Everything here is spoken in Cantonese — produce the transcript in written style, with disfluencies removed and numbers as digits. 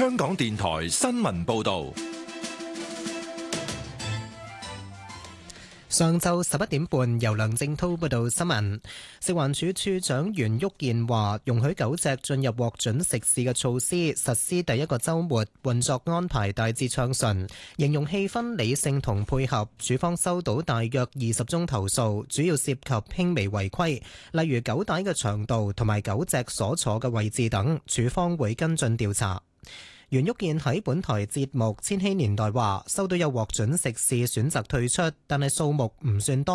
香港電台新聞報道。 上晝11點半，由梁正滔報道新聞。食環署署長袁旭健話，容許狗隻進入獲准食肆嘅措施實施第一個週末，運作安排大致暢順，形容氣氛理性同配合。署方收到大約20宗投訴，主要涉及輕微違規，例如狗帶嘅長度同埋狗隻所坐嘅位置等，署方會跟進調查。袁旭健喺本台節目《千禧年代》話，收到有獲准食肆選擇退出，但係數目唔算多。